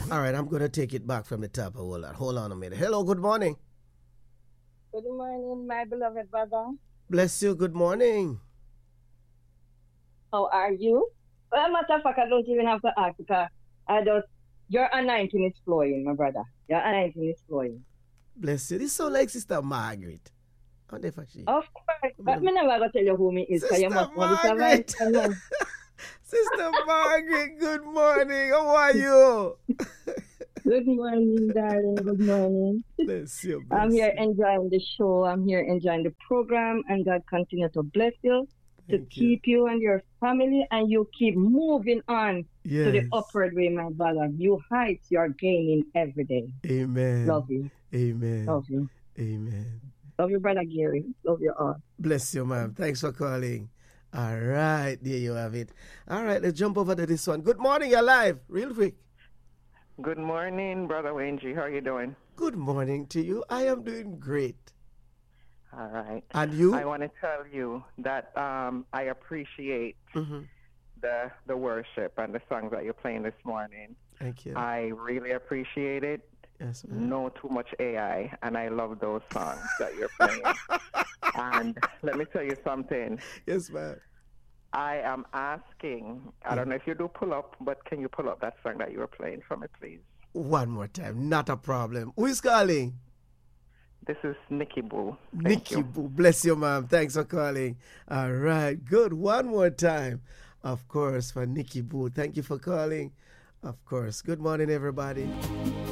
All right, I'm going to take it back from the top. Hold on a minute. Hello, good morning. Good morning, my beloved brother. Bless you, good morning. How are you? Well, matter of fact, I don't even have to ask because I just, your anointing is flowing, my brother. Your anointing is flowing. Bless you. This sound like Sister Margaret. I wonder if she. Of course, but me never going to tell you who me is because you Sister must know this advice Margaret. from you. Sister Margaret, good morning. How are you? Good morning, darling. Good morning. Bless you, I'm bless here you. enjoying the show. I'm here enjoying the program, and God continue to bless you, to Thank you. keep you and your family, and you keep moving on to the Yes. upward way, my brother. New heights you are gaining every day. Love Amen. you. Amen. Love you. Amen. Love you, brother Gary. Love you all. Bless you, ma'am. Thanks for calling. All right, there you have it. All right, let's jump over to this one. Good morning, you're live. Real quick. Good morning, Brother Wenji. How are you doing? Good morning to you. I am doing great. All right. And you? I want to tell you that I appreciate the worship and the songs that you're playing this morning. Thank you. I really appreciate it. Yes, ma'am. No too much AI, and I love those songs that you're playing. And let me tell you something. Yes, ma'am. I am asking, I don't know if you do pull up, but can you pull up that song that you were playing for me, please? One more time, not a problem. Who is calling? This is Nikki Boo. Nikki Boo. Bless you, ma'am. Thanks for calling. All right, good. One more time, of course, for Nikki Boo. Thank you for calling. Of course. Good morning, everybody.